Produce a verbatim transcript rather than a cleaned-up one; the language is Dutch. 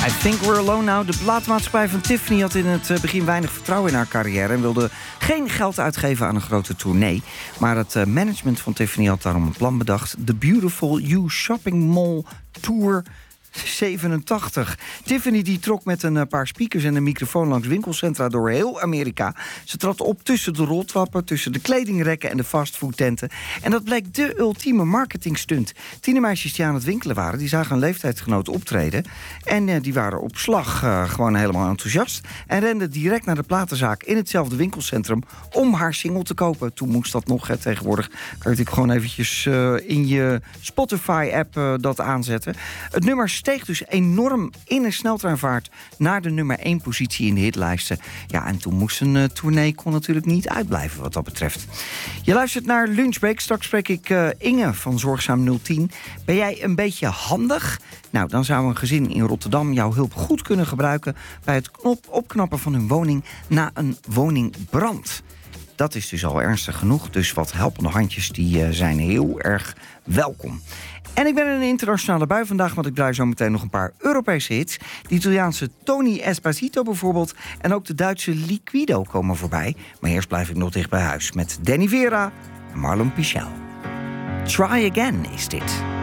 I think we're alone now. De platenmaatschappij van Tiffany had in het begin weinig vertrouwen in haar carrière en wilde geen geld uitgeven aan een grote tournee. Maar het management van Tiffany had daarom een plan bedacht. The Beautiful You Shopping Mall Tour zevenentachtig. Tiffany die trok met een paar speakers en een microfoon langs winkelcentra door heel Amerika. Ze trad op tussen de roltrappen, tussen de kledingrekken en de fastfoodtenten. En dat bleek de ultieme marketingstunt. Tienermeisjes die aan het winkelen waren, die zagen een leeftijdsgenoot optreden. En uh, die waren op slag uh, gewoon helemaal enthousiast. En renden direct naar de platenzaak in hetzelfde winkelcentrum om haar single te kopen. Toen moest dat nog. Hè. Tegenwoordig kan je natuurlijk gewoon eventjes uh, in je Spotify-app uh, dat aanzetten. Het nummer steeg dus enorm in een sneltreinvaart naar de nummer één positie in de hitlijsten. Ja, en toen moest een uh, tournee kon natuurlijk niet uitblijven wat dat betreft. Je luistert naar Lunchbreak. Straks spreek ik uh, Inge van Zorgzaam nul tien. Ben jij een beetje handig? Nou, dan zou een gezin in Rotterdam jouw hulp goed kunnen gebruiken bij het knop opknappen van hun woning na een woningbrand. Dat is dus al ernstig genoeg, dus wat helpende handjes die uh, zijn heel erg welkom. En ik ben in een internationale bui vandaag, want ik draai zo meteen nog een paar Europese hits. De Italiaanse Tony Esposito bijvoorbeeld en ook de Duitse Liquido komen voorbij. Maar eerst blijf ik nog dicht bij huis met Danny Vera en Marlon Pichel. Try Again is dit.